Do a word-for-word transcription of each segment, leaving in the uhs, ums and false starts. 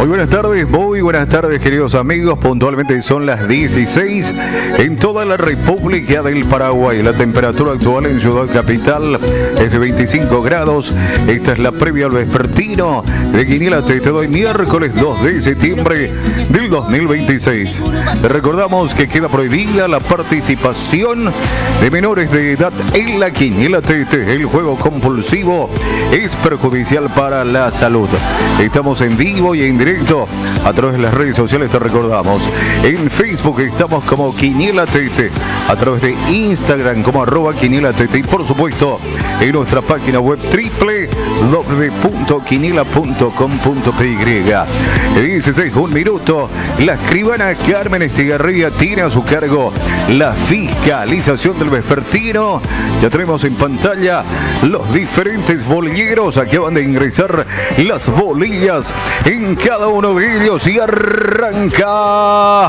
Muy buenas tardes, muy buenas tardes, queridos amigos. Puntualmente son las dieciséis en toda la República del Paraguay. La temperatura actual en Ciudad Capital es de veinticinco grados. Esta es la previa al vespertino de Quiniela Te Te Doy, miércoles dos de septiembre del dos mil veintiséis. Recordamos que queda prohibida la participación de menores de edad en la Quiniela Te Te. El juego compulsivo es perjudicial para la salud. Estamos en vivo y en directo a través de las redes sociales, te recordamos. En Facebook estamos como Quiniela Te Te, a través de Instagram como arroba Quiniela Te Te y por supuesto en nuestra página web doble u doble u doble u punto quiniela punto com punto p y. dieciséis, un minuto. La escribana Carmen Estigarribia tiene a su cargo la fiscalización del vespertino. Ya tenemos en pantalla los diferentes bolilleros. Acaban de ingresar las bolillas en cada uno de ellos y arranca,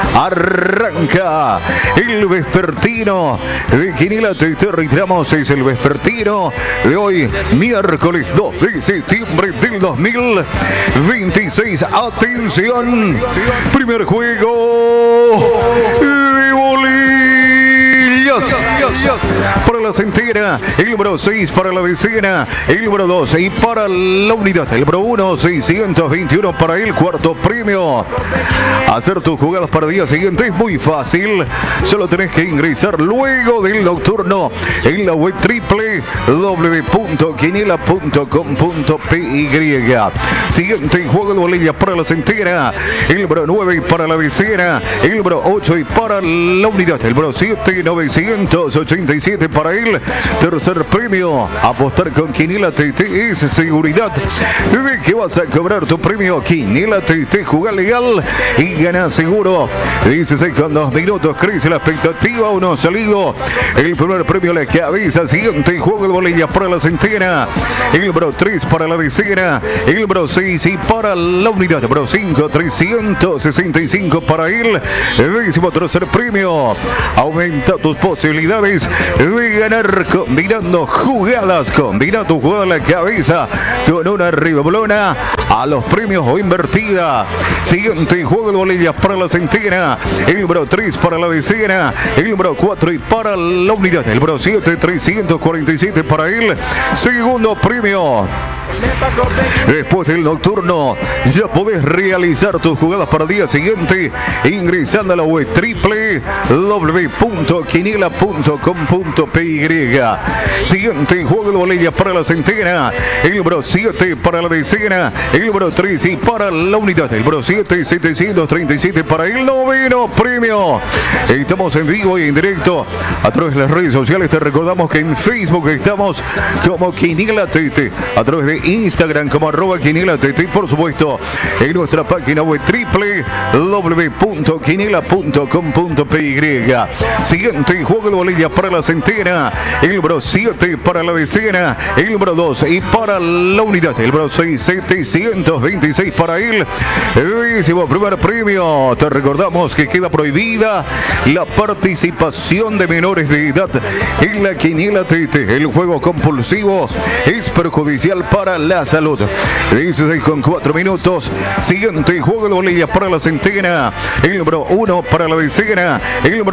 arranca el vespertino de Quiniela Te Te. Reiteramos, es el vespertino de hoy, miércoles dos de septiembre del dos mil veintiséis. Atención, primer juego de bolillas para la centena, el número seis para la decena, el número dos y para la unidad, el número uno, seiscientos veintiuno para el cuarto premio. Hacer tus jugadas para el día siguiente es muy fácil, solo tenés que ingresar luego del nocturno en la web doble u doble u doble u punto quiniela punto com punto p y. Siguiente juego de bolillas para la centena, el número nueve para la decena, el número ocho y para la unidad, el número siete, novecientos ochenta y siete para el tercer premio. Apostar con Quiniela Te Te es seguridad de que vas a cobrar tu premio. Quiniela Te Te, juega legal y gana seguro. dieciséis con dos minutos, crece la expectativa, uno salido, el primer premio a la cabeza. Siguiente juego de bolillas para la centena, el número tres para la decena, el número seis y para la unidad, el número cinco, trescientos sesenta y cinco para el décimo tercer premio. Aumenta tus posibilidades de ganar combinando jugadas. Combina tu jugada a la cabeza con una redoblona a los premios o invertida. Siguiente juego de bolillas para la centena, el número tres para la decena, el número cuatro y para la unidad, el número siete, trescientos cuarenta y siete para el segundo premio. Después del nocturno ya podés realizar tus jugadas para el día siguiente ingresando a la web doble u doble u doble u punto quiniela punto com punto p y. Siguiente juego de bolillas para la centena, el número siete para la decena, el número tres y para la unidad, el número siete, setecientos treinta y siete para el noveno premio. Estamos en vivo y en directo a través de las redes sociales. Te recordamos que en Facebook estamos como Quiniela Te Te, a través de Instagram como arroba Quiniela Te Te y por supuesto en nuestra página web doble u doble u doble u punto quiniela punto com punto p y. Siguiente juego de bolillas para la centena, el número siete para la decena, el número dos y para la unidad, el número seis, setecientos veintiséis para el décimo primer premio. Te recordamos que queda prohibida la participación de menores de edad en la Quiniela Te Te. El juego compulsivo es perjudicial para la salud. dieciséis con cuatro minutos. Siguiente juego de bolillas para la centena, el número uno para la decena, el número